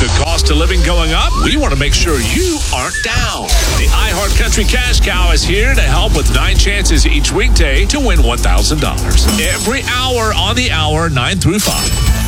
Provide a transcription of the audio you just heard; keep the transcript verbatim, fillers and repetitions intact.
the cost of living going up? We want to make sure you aren't down. The iHeart Country Cash Cow is here to help with nine chances each weekday to win one thousand dollars. Every hour on the hour, nine through five.